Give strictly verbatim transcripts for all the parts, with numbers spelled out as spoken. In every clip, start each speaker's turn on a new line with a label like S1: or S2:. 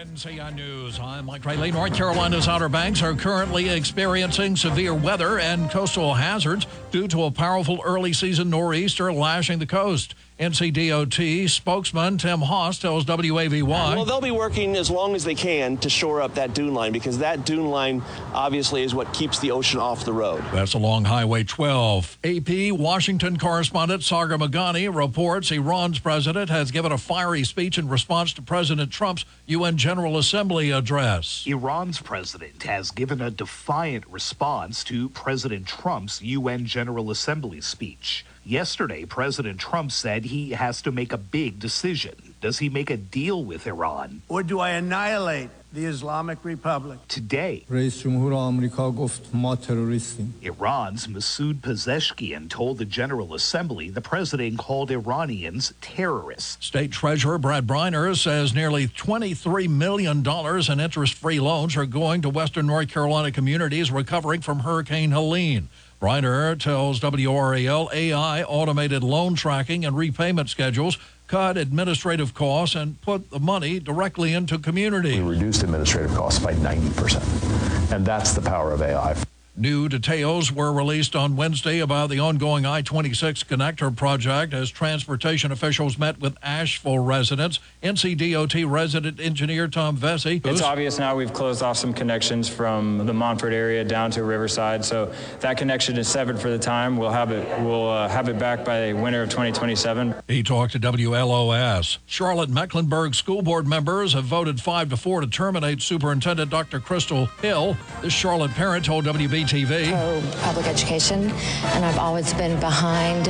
S1: N C I News, I'm Mike Riley. North Carolina's Outer Banks are currently experiencing severe weather and coastal hazards due to a powerful early season nor'easter lashing the coast. N C D O T spokesman Tim Haas tells W A V Y.
S2: Well, they'll be working as long as they can to shore up that dune line, because that dune line obviously is what keeps the ocean off the road.
S1: That's along Highway twelve. A P Washington correspondent Sagar Magani reports Iran's president has given a fiery speech in response to President Trump's U N General Assembly address.
S3: Iran's president has given a defiant response to President Trump's U N General Assembly speech. Yesterday, President Trump said he has to make a big decision. Does he make a deal with Iran?
S4: Or do I annihilate the Islamic Republic?
S3: Today,
S5: رئیس جمهور آمریکا گفت ما تروریستیم.
S3: Iran's Masoud Pezeshkian told the General Assembly the president called Iranians terrorists.
S1: State Treasurer Brad Briner says nearly twenty-three million dollars in interest-free loans are going to Western North Carolina communities recovering from Hurricane Helene. Briner tells W R A L A I automated loan tracking and repayment schedules cut administrative costs and put the money directly into community.
S6: We reduced administrative costs by ninety percent, and that's the power of A I.
S1: New details were released on Wednesday about the ongoing I twenty-six connector project as transportation officials met with Asheville residents. N C D O T resident engineer Tom Vesey.
S7: It's obvious now we've closed off some connections from the Montford area down to Riverside, so that connection is severed for the time. We'll have it we'll uh, have it back by winter of twenty twenty-seven.
S1: He talked to W L O S. Charlotte Mecklenburg school board members have voted five to four to terminate Superintendent Doctor Crystal Hill. This Charlotte parent told W B T V.
S8: Pro public education, and I've always been behind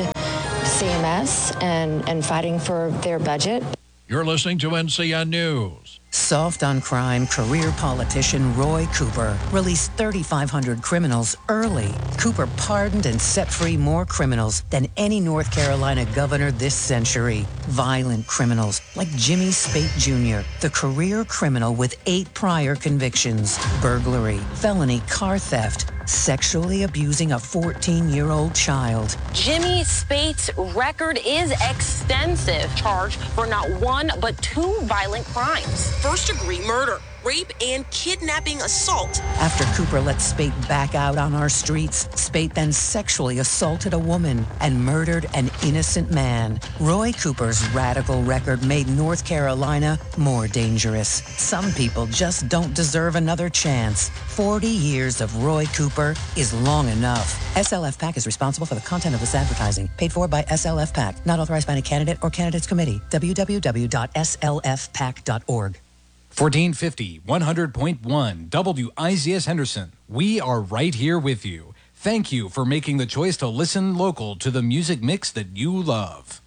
S8: C M S and, and fighting for their budget.
S1: You're listening to N C N News.
S9: Soft on crime career politician Roy Cooper released thirty-five hundred criminals early. Cooper pardoned and set free more criminals than any North Carolina governor this century. Violent criminals like Jimmy Spate Junior, the career criminal with eight prior convictions: burglary, felony car theft, sexually abusing a fourteen-year-old child.
S10: Jimmy Spate's record is extensive, charged for not one but two violent crimes.
S11: First-degree murder, rape, and kidnapping assault.
S9: After Cooper let Spate back out on our streets, Spate then sexually assaulted a woman and murdered an innocent man. Roy Cooper's radical record made North Carolina more dangerous. Some people just don't deserve another chance. forty years of Roy Cooper is long enough. S L F PAC is responsible for the content of this advertising. Paid for by S L F PAC. Not authorized by any candidate or candidates committee. w w w dot s l f pac dot org.
S12: fourteen fifty, one hundred point one, W I Z S Henderson. We are right here with you. Thank you for making the choice to listen local to the music mix that you love.